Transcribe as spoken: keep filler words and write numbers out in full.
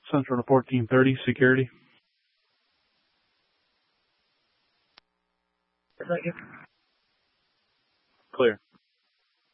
Central to fourteen thirty, security. Thank you. Clear.